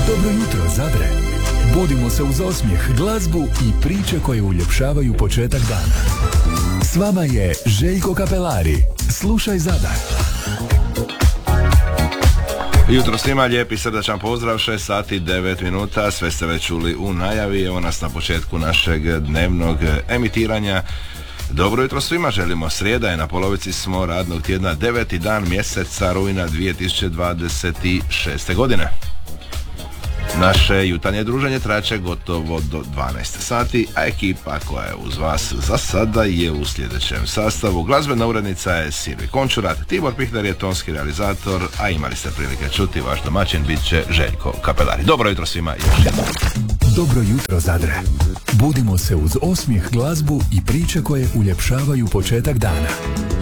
Dobro jutro, Zadre. Budimo se uz osmijeh, glazbu i priče koje uljepšavaju početak dana. S vama je Željko Kapelari. Slušaj Zadar. Jutro svima, lijepi srdačan pozdrav, 6 sati 9 minuta, sve ste već čuli u najavi, evo nas na početku našeg dnevnog emitiranja. Dobro jutro svima, želimo, srijeda je, na polovici smo radnog tjedna, 9. dan mjeseca rujna 2026. godine. Naše jutarnje druženje traće gotovo do 12 sati, a ekipa koja je uz vas za sada je u sljedećem sastavu. Glazbena urednica je Silvi Končurat, Tibor Pihler je tonski realizator, a imali ste prilike čuti, vaš domaćin bit će Željko Kapelari. Dobro jutro svima još jednom. Dobro jutro, Zadre. Budimo se uz osmijeh, glazbu i priče koje uljepšavaju početak dana.